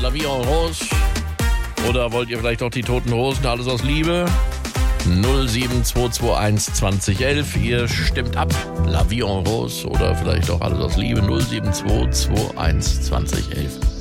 La Vie en Rose? Oder wollt ihr vielleicht auch die Toten Hosen, alles aus Liebe? 07221 2011, ihr stimmt ab. La Vie en Rose oder vielleicht auch alles aus Liebe. 07221 2011.